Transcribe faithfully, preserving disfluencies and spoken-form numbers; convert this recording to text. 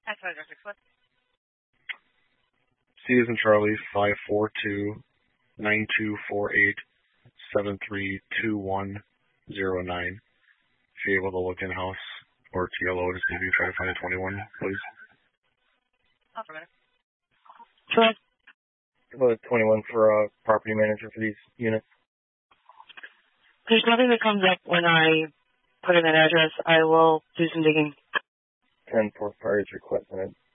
That's five zero six one. C is in Charlie, five four two, nine two four eight, seven three two one zero nine. If you're able to look in-house or T L O to see if you try to find a twenty-one, please. Affirmative. Sure. About twenty-one for a uh, property manager for these units. There's nothing that comes up when I put in an address. I will do some digging. ten for fires requested.